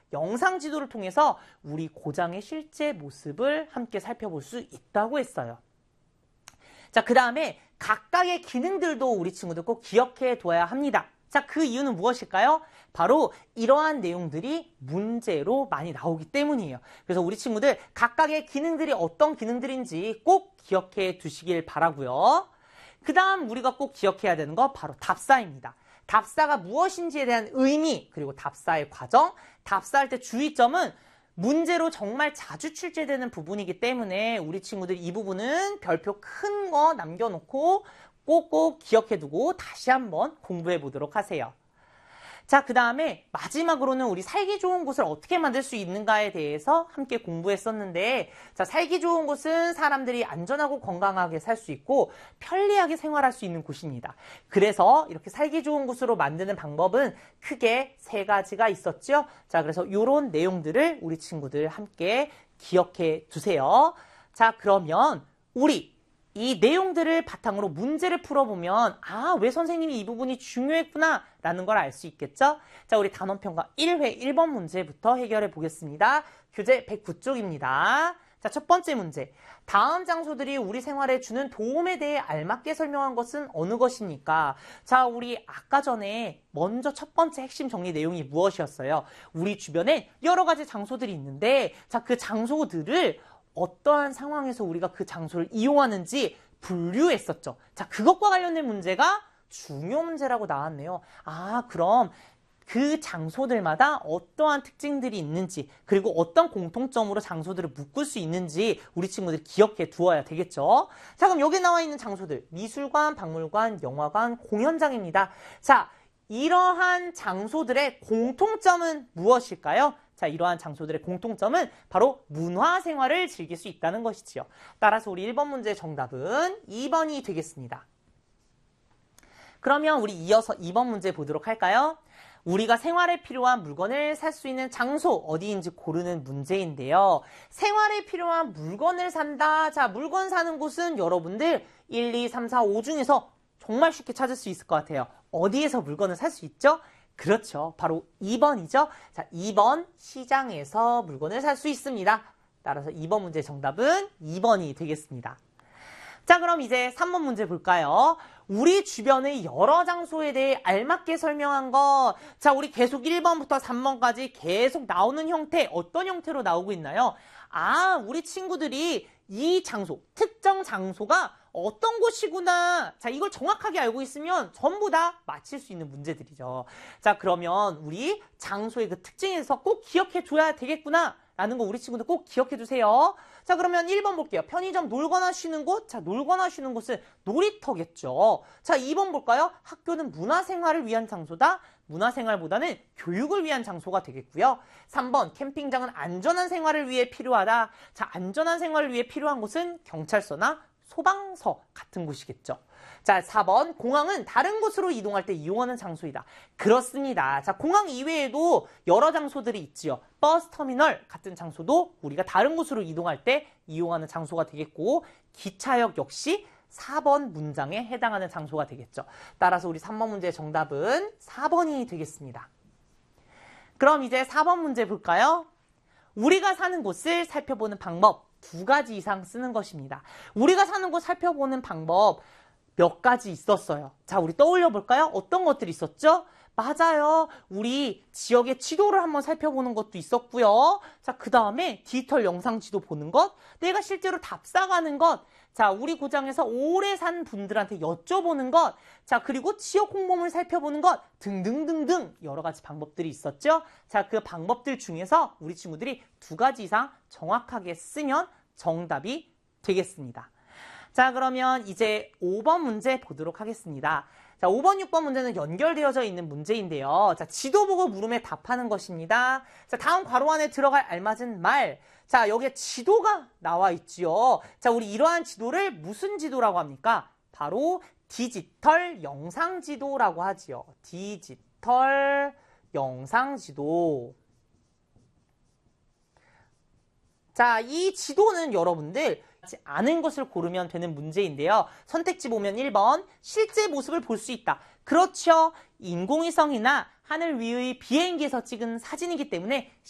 영상 지도를 통해서 우리 고장의 실제 모습을 함께 살펴볼 수 있다고 했어요. 자, 그 다음에 각각의 기능들도 우리 친구들 꼭 기억해 둬야 합니다. 자, 그 이유는 무엇일까요? 바로 이러한 내용들이 문제로 많이 나오기 때문이에요. 그래서 우리 친구들 각각의 기능들이 어떤 기능들인지 꼭 기억해 두시길 바라고요. 그 다음 우리가 꼭 기억해야 되는 거 바로 답사입니다. 답사가 무엇인지에 대한 의미, 그리고 답사의 과정, 답사할 때 주의점은 문제로 정말 자주 출제되는 부분이기 때문에 우리 친구들 이 부분은 별표 큰 거 남겨놓고 꼭꼭 기억해두고 다시 한번 공부해 보도록 하세요. 자, 그 다음에 마지막으로는 우리 살기 좋은 곳을 어떻게 만들 수 있는가에 대해서 함께 공부했었는데, 자, 살기 좋은 곳은 사람들이 안전하고 건강하게 살 수 있고 편리하게 생활할 수 있는 곳입니다. 그래서 이렇게 살기 좋은 곳으로 만드는 방법은 크게 3가지가 있었죠. 자, 그래서 이런 내용들을 우리 친구들 함께 기억해 두세요. 자, 그러면 우리 이 내용들을 바탕으로 문제를 풀어보면 왜 선생님이 이 부분이 중요했구나 라는 걸 알 수 있겠죠? 자, 우리 단원평가 1회 1번 문제부터 해결해 보겠습니다. 교재 109쪽입니다. 자, 첫 번째 문제. 다음 장소들이 우리 생활에 주는 도움에 대해 알맞게 설명한 것은 어느 것입니까? 자, 우리 아까 전에 먼저 첫 번째 핵심 정리 내용이 무엇이었어요? 우리 주변에 여러 가지 장소들이 있는데, 자, 그 장소들을 어떠한 상황에서 우리가 그 장소를 이용하는지 분류했었죠. 자, 그것과 관련된 문제가 중요 문제라고 나왔네요. 그럼 그 장소들마다 어떠한 특징들이 있는지, 그리고 어떤 공통점으로 장소들을 묶을 수 있는지 우리 친구들이 기억해 두어야 되겠죠. 자, 그럼 여기 나와 있는 장소들, 미술관, 박물관, 영화관, 공연장입니다. 자, 이러한 장소들의 공통점은 무엇일까요? 자, 이러한 장소들의 공통점은 바로 문화생활을 즐길 수 있다는 것이지요. 따라서 우리 1번 문제의 정답은 2번이 되겠습니다. 그러면 우리 이어서 2번 문제 보도록 할까요? 우리가 생활에 필요한 물건을 살 수 있는 장소 어디인지 고르는 문제인데요. 생활에 필요한 물건을 산다. 자, 물건 사는 곳은 여러분들 1, 2, 3, 4, 5 중에서 정말 쉽게 찾을 수 있을 것 같아요. 어디에서 물건을 살 수 있죠? 그렇죠. 바로 2번이죠. 자, 2번 시장에서 물건을 살 수 있습니다. 따라서 2번 문제 정답은 2번이 되겠습니다. 자, 그럼 이제 3번 문제 볼까요? 우리 주변의 여러 장소에 대해 알맞게 설명한 것. 자, 우리 계속 1번부터 3번까지 계속 나오는 형태, 어떤 형태로 나오고 있나요? 우리 친구들이 이 장소, 특정 장소가 어떤 곳이구나. 자, 이걸 정확하게 알고 있으면 전부 다 맞힐 수 있는 문제들이죠. 자, 그러면 우리 장소의 그 특징에서 꼭 기억해 줘야 되겠구나 라는 거 우리 친구들 꼭 기억해 두세요. 자, 그러면 1번 볼게요. 편의점 놀거나 쉬는 곳. 자, 놀거나 쉬는 곳은 놀이터겠죠. 자, 2번 볼까요? 학교는 문화생활을 위한 장소다. 문화생활보다는 교육을 위한 장소가 되겠고요. 3번 캠핑장은 안전한 생활을 위해 필요하다. 자, 안전한 생활을 위해 필요한 곳은 경찰서나 소방서 같은 곳이겠죠. 자, 4번 공항은 다른 곳으로 이동할 때 이용하는 장소이다. 그렇습니다. 자, 공항 이외에도 여러 장소들이 있지요. 버스터미널 같은 장소도 우리가 다른 곳으로 이동할 때 이용하는 장소가 되겠고, 기차역 역시 4번 문장에 해당하는 장소가 되겠죠. 따라서 우리 3번 문제의 정답은 4번이 되겠습니다. 그럼 이제 4번 문제 볼까요? 우리가 사는 곳을 살펴보는 방법 2가지 이상 쓰는 것입니다. 우리가 사는 곳 살펴보는 방법 몇 가지 있었어요. 자, 우리 떠올려 볼까요? 어떤 것들이 있었죠? 맞아요. 우리 지역의 지도를 한번 살펴보는 것도 있었고요. 자, 그 다음에 디지털 영상 지도 보는 것, 내가 실제로 답사가는 것, 자, 우리 고장에서 오래 산 분들한테 여쭤보는 것, 자, 그리고 지역 홍보물 살펴보는 것 등등등등 여러 가지 방법들이 있었죠. 자, 그 방법들 중에서 우리 친구들이 2가지 이상 정확하게 쓰면 정답이 되겠습니다. 자, 그러면 이제 5번 문제 보도록 하겠습니다. 자, 5번, 6번 문제는 연결되어져 있는 문제인데요. 자, 지도 보고 물음에 답하는 것입니다. 자, 다음 괄호 안에 들어갈 알맞은 말. 자, 여기에 지도가 나와 있지요. 자, 우리 이러한 지도를 무슨 지도라고 합니까? 바로 디지털 영상 지도라고 하지요. 디지털 영상 지도. 자, 이 지도는 여러분들 아는 것을 고르면 되는 문제인데요. 선택지 보면 1번, 실제 모습을 볼 수 있다. 그렇죠. 인공위성이나 하늘 위의 비행기에서 찍은 사진이기 때문에